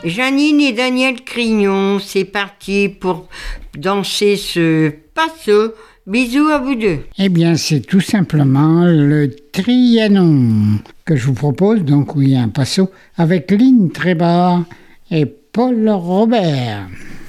Janine et Daniel Crignon, c'est parti pour danser ce passo. Bisous à vous deux. Eh bien, c'est tout simplement le Trianon que je vous propose. Donc, oui, un passo avec Lynn Trébar et Paul Robert.